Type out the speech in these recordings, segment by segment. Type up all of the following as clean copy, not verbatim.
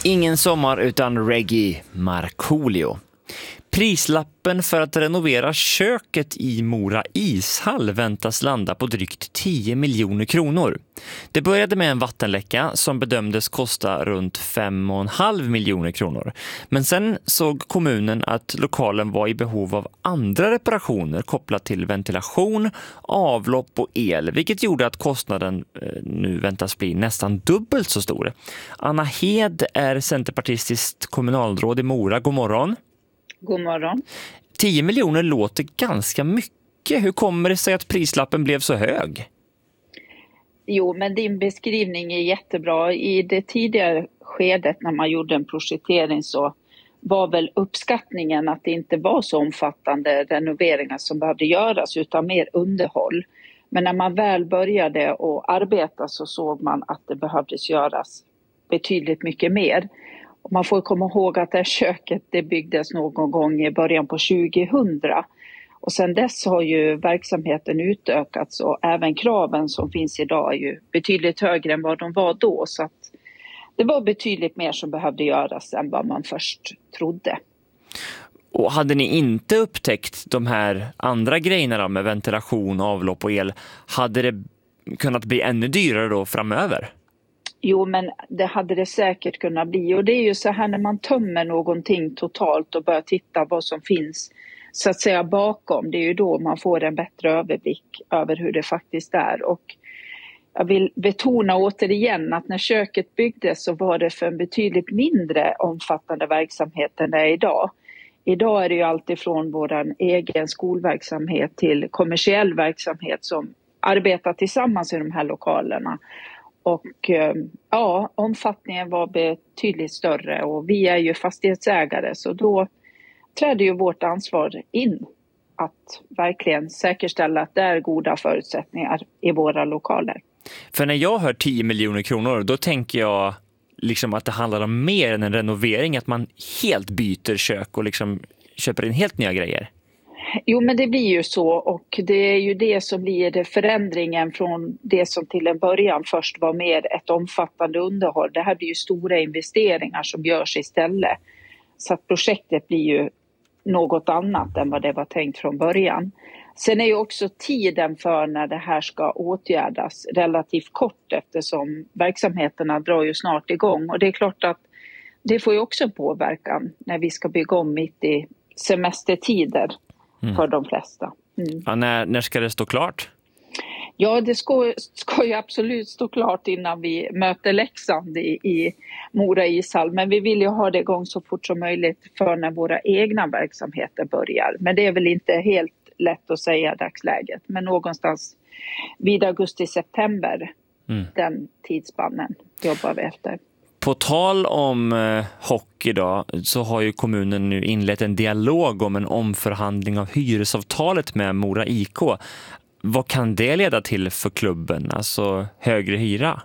Ingen sommar utan reggae, Markoolio. Prislappen för att renovera köket i Mora ishall väntas landa på drygt 10 miljoner kronor. Det började med en vattenläcka som bedömdes kosta runt 5,5 miljoner kronor. Men sen såg kommunen att lokalen var i behov av andra reparationer kopplat till ventilation, avlopp och el, vilket gjorde att kostnaden nu väntas bli nästan dubbelt så stor. Anna Hed är centerpartistiskt kommunalråd i Mora. God morgon. God morgon. 10 miljoner låter ganska mycket. Hur kommer det sig att prislappen blev så hög? Jo, men din beskrivning är jättebra. I det tidigare skedet när man gjorde en projektering så var väl uppskattningen att det inte var så omfattande renoveringar som behövde göras utan mer underhåll. Men när man väl började att arbeta så såg man att det behövdes göras betydligt mycket mer. Och man får komma ihåg att det här köket det byggdes någon gång i början på 2000. Och sedan dess har ju verksamheten utökats och även kraven som finns idag är ju betydligt högre än vad de var då. Så att det var betydligt mer som behövde göras än vad man först trodde. Och hade ni inte upptäckt de här andra grejerna med ventilation, avlopp och el, hade det kunnat bli ännu dyrare då framöver? Jo, men det hade det säkert kunnat bli. Och det är ju så här när man tömmer någonting totalt och börjar titta vad som finns så att säga bakom. Det är ju då man får en bättre överblick över hur det faktiskt är. Och jag vill betona återigen att när köket byggdes så var det för en betydligt mindre omfattande verksamhet än det är idag. Idag är det ju alltifrån vår egen skolverksamhet till kommersiell verksamhet som arbetar tillsammans i de här lokalerna. Och ja, omfattningen var betydligt större och vi är ju fastighetsägare så då trädde ju vårt ansvar in att verkligen säkerställa att det är goda förutsättningar i våra lokaler. För när jag hör 10 miljoner kronor då tänker jag liksom att det handlar om mer än en renovering, att man helt byter kök och liksom köper in helt nya grejer. Jo, men det blir ju så och det är ju det som blir förändringen från det som till en början först var mer ett omfattande underhåll. Det här blir ju stora investeringar som görs istället. Så att projektet blir ju något annat än vad det var tänkt från början. Sen är ju också tiden för när det här ska åtgärdas relativt kort eftersom verksamheterna drar ju snart igång. Och det är klart att det får ju också en påverkan när vi ska bygga om mitt i semestertider. För de flesta. Mm. Ja, när ska det stå klart? Ja, det ska ju absolut stå klart innan vi möter Leksand i Mora ishall. Men vi vill ju ha det igång så fort som möjligt för när våra egna verksamheter börjar. Men det är väl inte helt lätt att säga dagsläget. Men någonstans vid augusti-september, den tidsspannen jobbar vi efter. På tal om hockey då, så har ju kommunen nu inlett en dialog om en omförhandling av hyresavtalet med Mora IK. Vad kan det leda till för klubben? Alltså högre hyra?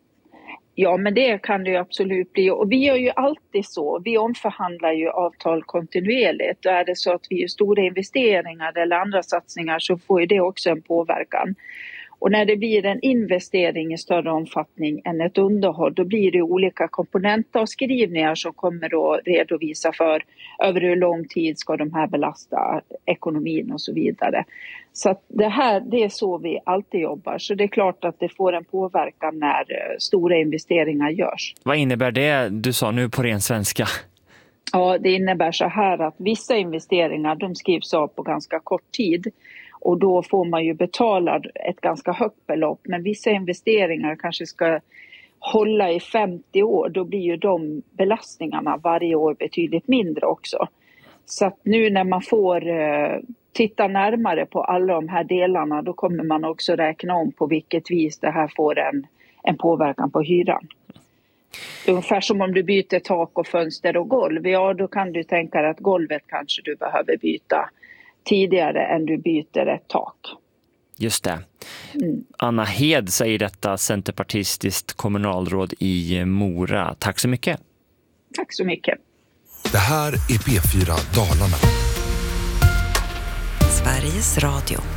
Ja, men det kan det ju absolut bli. Och vi gör ju alltid så. Vi omförhandlar ju avtal kontinuerligt. Och är det så att vi gör stora investeringar eller andra satsningar så får ju det också en påverkan. Och när det blir en investering i större omfattning än ett underhåll då blir det olika komponentavskrivningar som kommer att redovisa för över hur lång tid ska de här belasta ekonomin och så vidare. Så att det är så vi alltid jobbar. Så det är klart att det får en påverkan när stora investeringar görs. Vad innebär det du sa nu på ren svenska? Ja, det innebär så här att vissa investeringar de skrivs av på ganska kort tid. Och då får man ju betala ett ganska högt belopp. Men vissa investeringar kanske ska hålla i 50 år. Då blir ju de belastningarna varje år betydligt mindre också. Så att nu när man får titta närmare på alla de här delarna. Då kommer man också räkna om på vilket vis det här får en påverkan på hyran. Ungefär som om du byter tak och fönster och golv. Ja, då kan du tänka dig att golvet kanske du behöver byta tidigare än du byter ett tak. Just det. Anna Hed säger detta, centerpartistiskt kommunalråd i Mora. Tack så mycket. Tack så mycket. Det här är P4 Dalarna. Sveriges Radio.